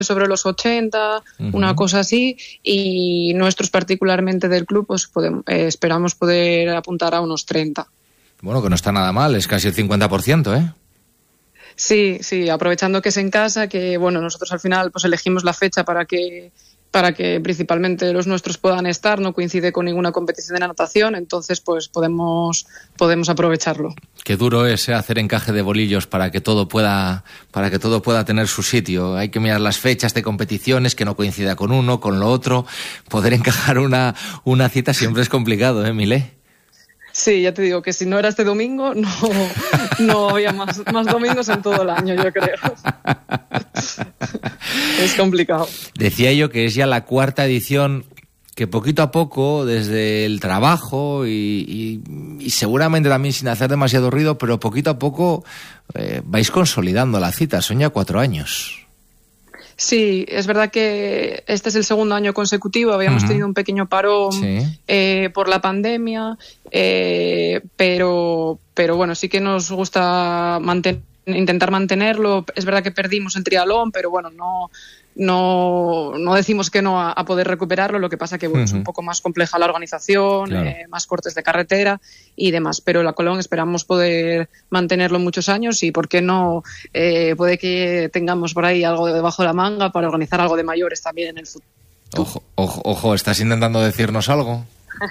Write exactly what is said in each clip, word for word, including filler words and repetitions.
sobre los ochenta, uh-huh. una cosa así, y nuestros particularmente del club pues podemos, eh, esperamos poder apuntar a unos treinta. Bueno, que no está nada mal, es casi el cincuenta por ciento, ¿eh? Sí, sí, aprovechando que es en casa, que bueno, nosotros al final pues elegimos la fecha para que para que principalmente los nuestros puedan estar, no coincide con ninguna competición de natación, entonces pues podemos podemos aprovecharlo. Qué duro es ¿eh? hacer encaje de bolillos para que todo pueda para que todo pueda tener su sitio. Hay que mirar las fechas de competiciones, que no coincida con uno, con lo otro. Poder encajar una, una cita siempre es complicado, ¿eh, Milé? Sí, ya te digo que si no era este domingo, no, no había más, más domingos en todo el año, yo creo. Es complicado. Decía yo que es ya la cuarta edición, que poquito a poco, desde el trabajo y, y, y seguramente también sin hacer demasiado ruido, pero poquito a poco eh, vais consolidando la cita. Son ya cuatro años. Sí, es verdad que este es el segundo año consecutivo. Habíamos uh-huh. tenido un pequeño parón sí. eh, por la pandemia, eh, pero, pero bueno, sí que nos gusta mantener, intentar mantenerlo. Es verdad que perdimos el triatlón, pero bueno, no... No, no decimos que no a, a poder recuperarlo, lo que pasa que bueno, uh-huh. es un poco más compleja la organización, claro. eh, más cortes de carretera y demás, pero la Colón esperamos poder mantenerlo muchos años y por qué no, eh, puede que tengamos por ahí algo debajo de la manga para organizar algo de mayores también en el futuro. Ojo, ojo, ojo, ¿estás intentando decirnos algo?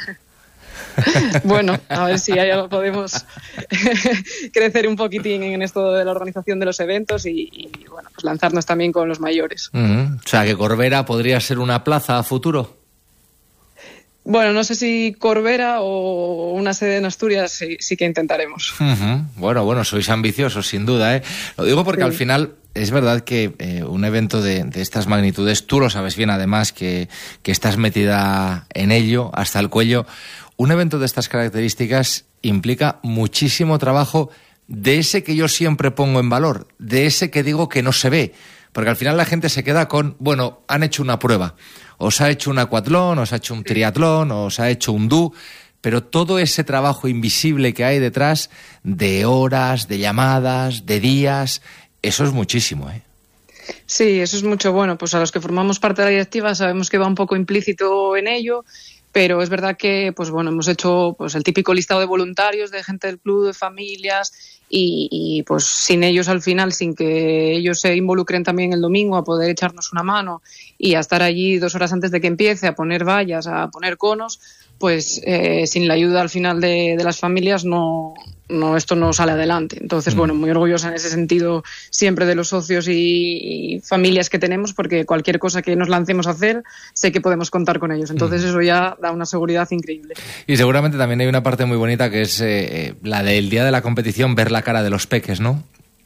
Bueno, a ver si ahí podemos crecer un poquitín en esto de la organización de los eventos y, y bueno, pues lanzarnos también con los mayores. Uh-huh. O sea, que Corbera podría ser una plaza a futuro. Bueno, no sé si Corbera o una sede en Asturias sí, sí que intentaremos. Uh-huh. Bueno, bueno, sois ambiciosos sin duda, ¿eh? Lo digo porque sí. Al final es verdad que eh, un evento de, de estas magnitudes, tú lo sabes bien además que, que estás metida en ello hasta el cuello. Un evento de estas características implica muchísimo trabajo de ese que yo siempre pongo en valor, de ese que digo que no se ve, porque al final la gente se queda con, bueno, han hecho una prueba, os ha hecho un acuatlón, os ha hecho un triatlón, os ha hecho un D U, pero todo ese trabajo invisible que hay detrás de horas, de llamadas, de días, eso es muchísimo, ¿eh? Sí, eso es mucho. Bueno, pues a los que formamos parte de la directiva sabemos que va un poco implícito en ello. Pero es verdad que, pues bueno, hemos hecho pues el típico listado de voluntarios, de gente del club, de familias, y, y pues sin ellos al final, sin que ellos se involucren también el domingo a poder echarnos una mano y a estar allí dos horas antes de que empiece, a poner vallas, a poner conos, pues eh, sin la ayuda al final de, de las familias no, no esto no sale adelante. Entonces, mm. bueno, muy orgullosa en ese sentido siempre de los socios y, y familias que tenemos, porque cualquier cosa que nos lancemos a hacer, sé que podemos contar con ellos. Entonces, mm. eso ya da una seguridad increíble. Y seguramente también hay una parte muy bonita que es eh, la del día de la competición, ver la cara de los peques, ¿no?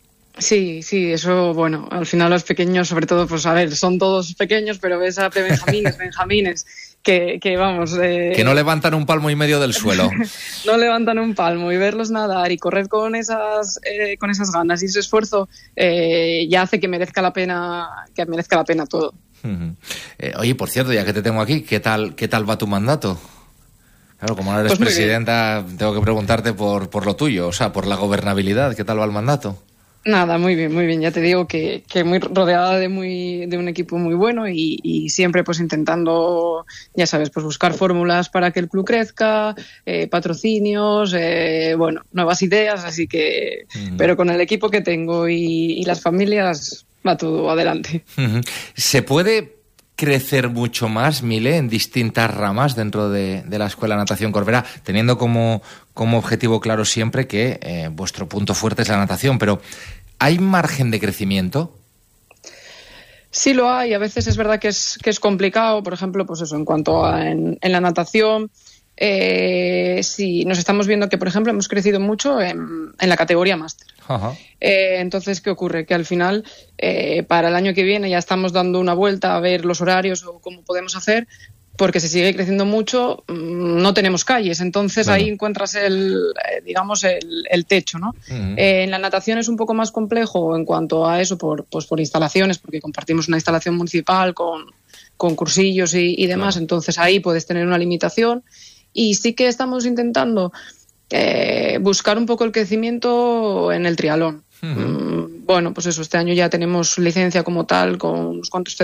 Sí, sí, eso, bueno, al final los pequeños, sobre todo, pues a ver, son todos pequeños, pero ves a benjamines, benjamines, que, que vamos... Eh... Que no levantan un palmo y medio del suelo. No levantan un palmo, y verlos nadar y correr con esas eh, con esas ganas y ese esfuerzo eh, ya hace que merezca la pena, que merezca la pena todo. Uh-huh. Eh, oye, por cierto, ya que te tengo aquí, ¿qué tal, qué tal va tu mandato? Claro, como ahora eres pues presidenta, tengo que preguntarte por, por lo tuyo, o sea, por la gobernabilidad, ¿qué tal va el mandato? Nada, muy bien, muy bien. Ya te digo que, que muy rodeada de muy de un equipo muy bueno y, y siempre pues intentando, ya sabes, pues buscar fórmulas para que el club crezca, eh, patrocinios, eh, bueno, nuevas ideas, así que, uh-huh. pero con el equipo que tengo y, y las familias va todo adelante. Uh-huh. ¿Se puede crecer mucho más, Milé, en distintas ramas dentro de, de la Escuela Natación Corbera, teniendo como, como objetivo claro siempre que eh, vuestro punto fuerte es la natación, pero ¿hay margen de crecimiento? Sí lo hay, a veces es verdad que es, que es complicado, por ejemplo, pues eso, en cuanto a en, en la natación, eh, sí, nos estamos viendo que, por ejemplo, hemos crecido mucho en, en la categoría máster. Ajá. Eh, entonces, ¿qué ocurre? Que al final, eh, para el año que viene ya estamos dando una vuelta a ver los horarios o cómo podemos hacer, porque se sigue creciendo mucho, no tenemos calles, entonces claro. Ahí encuentras el, digamos, el, el techo, ¿no? Uh-huh. Eh, en la natación es un poco más complejo en cuanto a eso, por, pues por instalaciones, porque compartimos una instalación municipal con, con cursillos y, y demás, claro. Entonces ahí puedes tener una limitación y sí que estamos intentando eh, buscar un poco el crecimiento en el triatlón. Uh-huh. bueno, pues eso, este año ya tenemos licencia como tal con unos cuantos